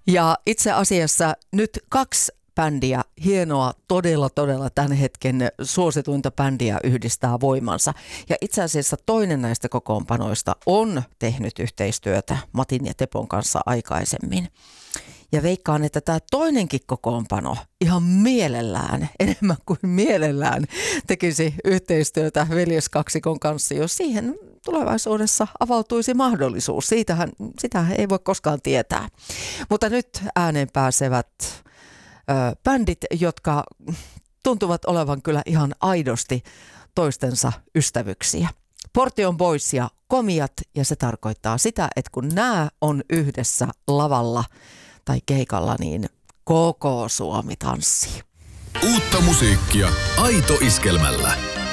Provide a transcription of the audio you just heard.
Ja itse asiassa nyt 2 bändiä, hienoa, todella tämän hetken suosituinta bändiä yhdistää voimansa. Ja itse asiassa toinen näistä kokoonpanoista on tehnyt yhteistyötä Matin ja Tepon kanssa aikaisemmin. Ja veikkaan, että tämä toinenkin kokoonpano ihan mielellään, enemmän kuin mielellään, tekisi yhteistyötä veljeskaksikon kanssa, jos siihen tulevaisuudessa avautuisi mahdollisuus. Sitähän ei voi koskaan tietää. Mutta nyt ääneen pääsevät bändit, jotka tuntuvat olevan kyllä ihan aidosti toistensa ystävyksiä. Portion Boys ja Komiat, ja se tarkoittaa sitä, että kun nämä on yhdessä lavalla tai keikalla, niin koko Suomi tanssii. Uutta musiikkia Aito Iskelmällä.